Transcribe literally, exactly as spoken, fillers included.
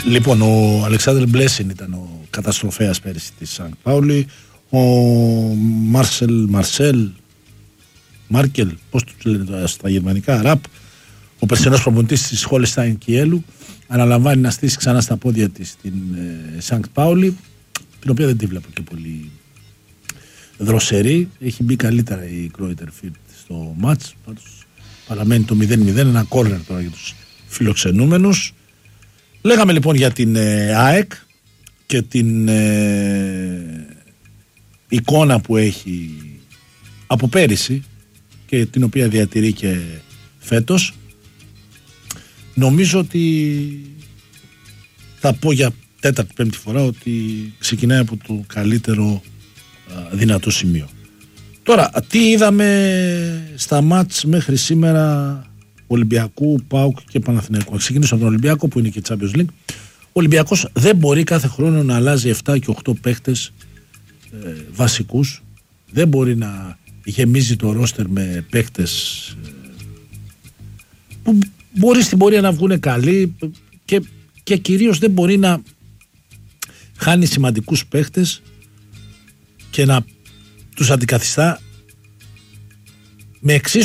Λοιπόν, ο Αλεξάνδρ Μπλέσιν ήταν ο καταστροφέας πέρυσι της Σανκ Πάουλη. Ο Μάρσελ Μαρσέλ Μάρκελ, πώς του λένε τώρα στα γερμανικά, Ραπ, ο περσινός προπονητής της Χόλεσταϊν Κιέλου, αναλαμβάνει να στήσει ξανά στα πόδια της την ε, Σανκ Πάουλη, την οποία δεν τη βλέπω και πολύ δροσερή. Έχει μπει καλύτερα η Κρόιτερ Φίρτ στο μάτς, παραμένει το μηδέν μηδέν, ένα κόρνερ τώρα για τους φιλοξενούμενους. Λέγαμε λοιπόν για την ε, ΑΕΚ και την ε, εικόνα που έχει από πέρυσι και την οποία διατηρεί και φέτος. Νομίζω ότι θα πω για τέταρτη πέμπτη φορά ότι ξεκινάει από το καλύτερο α, δυνατό σημείο. Τώρα, τι είδαμε στα μάτς μέχρι σήμερα Ολυμπιακού, ΠΑΟΚ και Παναθηναϊκού? Ξεκινήσω από τον Ολυμπιακό που είναι και Champions League. Ο Ολυμπιακός δεν μπορεί κάθε χρόνο να αλλάζει επτά και οκτώ παίχτες ε, βασικούς. Δεν μπορεί να γεμίζει το ρόστερ με παίχτες ε, που μπορεί στην πορεία να βγουν καλοί και, και κυρίως δεν μπορεί να χάνει σημαντικούς παίχτες και να τους αντικαθιστά με εξίσου